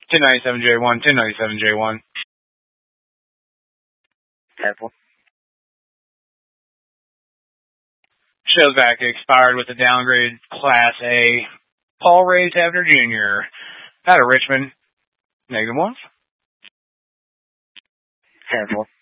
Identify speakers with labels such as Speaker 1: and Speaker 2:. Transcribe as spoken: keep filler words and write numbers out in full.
Speaker 1: ten ninety-seven J one, ten ninety-seven J one.
Speaker 2: ten four.
Speaker 1: Shows back expired with a downgraded Class A. Paul Ray Tavener Junior Out of Richmond. Negative one.
Speaker 2: ten four.